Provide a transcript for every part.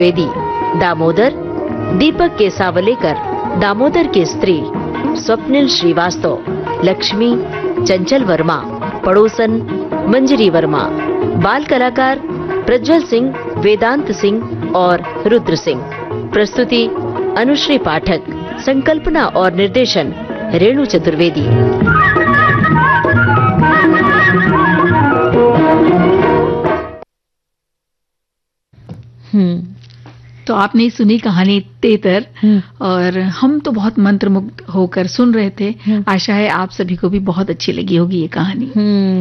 वेदी, दामोदर, दीपक के सावलेकर, दामोदर की स्त्री, स्वप्निल श्रीवास्तव, लक्ष्मी, चंचल वर्मा, पड़ोसन मंजरी वर्मा, बाल कलाकार प्रज्वल सिंह, वेदांत सिंह और रुद्र सिंह। प्रस्तुति अनुश्री पाठक, संकल्पना और निर्देशन रेणु चतुर्वेदी। तो आपने सुनी कहानी तेतर और हम तो बहुत मंत्रमुग्ध होकर सुन रहे थे। आशा है आप सभी को भी बहुत अच्छी लगी होगी ये कहानी।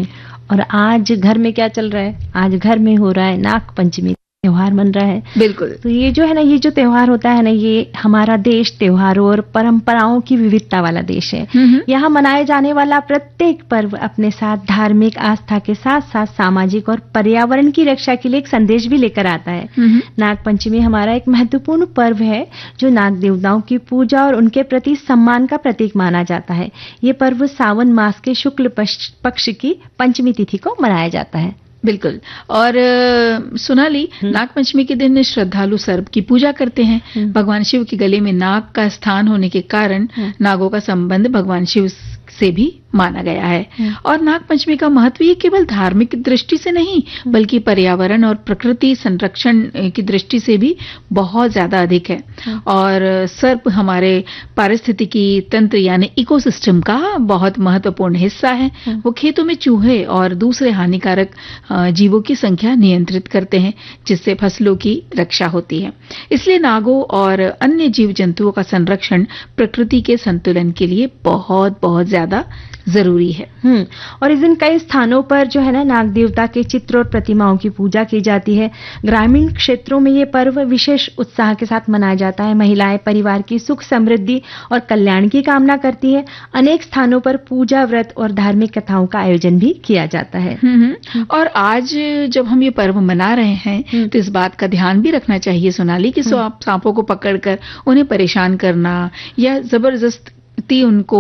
और आज घर में क्या चल रहा है? आज घर में हो रहा है नाग पंचमी त्योहार मन रहा है। बिल्कुल। तो ये जो है ना, ये जो त्योहार होता है ना, ये हमारा देश त्योहारों और परंपराओं की विविधता वाला देश है। यहाँ मनाए जाने वाला प्रत्येक पर्व अपने साथ धार्मिक आस्था के साथ साथ सामाजिक और पर्यावरण की रक्षा के लिए एक संदेश भी लेकर आता है। नाग पंचमी हमारा एक महत्वपूर्ण पर्व है जो नाग देवताओं की पूजा और उनके प्रति सम्मान का प्रतीक माना जाता है। ये पर्व सावन मास के शुक्ल पक्ष की पंचमी तिथि को मनाया जाता है। बिल्कुल। और सोनाली, नाग पंचमी के दिन श्रद्धालु सर्प की पूजा करते हैं। भगवान शिव के गले में नाग का स्थान होने के कारण नागों का संबंध भगवान शिव से भी माना गया है। और नाग पंचमी का महत्व ये केवल धार्मिक दृष्टि से नहीं बल्कि पर्यावरण और प्रकृति संरक्षण की दृष्टि से भी बहुत ज्यादा अधिक है। और सर्प हमारे पारिस्थितिकी तंत्र यानी इकोसिस्टम का बहुत महत्वपूर्ण हिस्सा है। वो खेतों में चूहे और दूसरे हानिकारक जीवों की संख्या नियंत्रित करते हैं जिससे फसलों की रक्षा होती है। इसलिए नागों और अन्य जीव जंतुओं का संरक्षण प्रकृति के संतुलन के लिए बहुत बहुत ज्यादा जरूरी है। और इस दिन कई स्थानों पर जो है ना, नाग देवता के चित्र और प्रतिमाओं की पूजा की जाती है। ग्रामीण क्षेत्रों में ये पर्व विशेष उत्साह के साथ मनाया जाता है। महिलाएं परिवार की सुख समृद्धि और कल्याण की कामना करती है। अनेक स्थानों पर पूजा व्रत और धार्मिक कथाओं का आयोजन भी किया जाता है। और आज जब हम ये पर्व मना रहे हैं तो इस बात का ध्यान भी रखना चाहिए सोनाली कि सांपों को पकड़कर उन्हें परेशान करना या जबरदस्ती उनको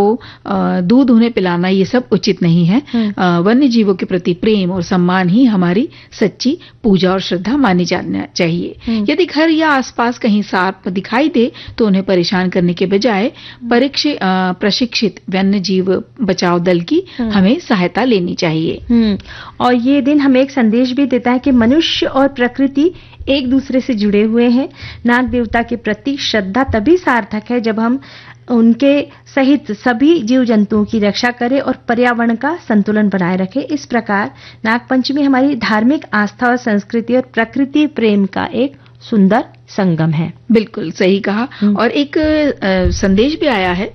दूध उन्हें पिलाना ये सब उचित नहीं है। वन्य जीवों के प्रति प्रेम और सम्मान ही हमारी सच्ची पूजा और श्रद्धा मानी जाना चाहिए। यदि घर या आसपास कहीं सांप दिखाई दे तो उन्हें परेशान करने के बजाय प्रशिक्षित वन्य जीव बचाव दल की हमें सहायता लेनी चाहिए। और ये दिन हमें एक संदेश भी देता है कि मनुष्य और प्रकृति एक दूसरे से जुड़े हुए हैं। नाग देवता के प्रति श्रद्धा तभी सार्थक है जब हम उनके सहित सभी जीव जंतुओं की रक्षा करें और पर्यावरण का संतुलन बनाए रखें। इस प्रकार नाग पंचमी हमारी धार्मिक आस्था और संस्कृति और प्रकृति प्रेम का एक सुंदर संगम है। बिल्कुल सही कहा। और एक संदेश भी आया है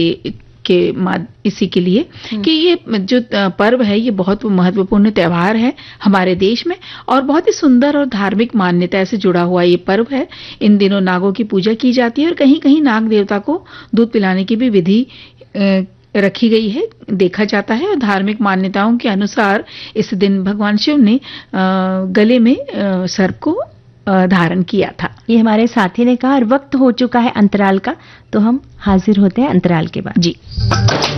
इसी के लिए कि ये जो पर्व है ये बहुत महत्वपूर्ण त्योहार है हमारे देश में और बहुत ही सुंदर और धार्मिक मान्यता से जुड़ा हुआ ये पर्व है। इन दिनों नागों की पूजा की जाती है और कहीं कहीं नाग देवता को दूध पिलाने की भी विधि रखी गई है, देखा जाता है। और धार्मिक मान्यताओं के अनुसार इस दिन भगवान शिव ने गले में सर्प को धारण किया था। ये हमारे साथी ने कहा। और वक्त हो चुका है अंतराल का, तो हम हाजिर होते हैं अंतराल के बाद। जी।